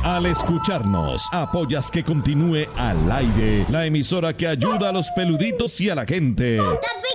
Al escucharnos, apoyas que continúe al aire la emisora que ayuda a los peluditos y a la gente.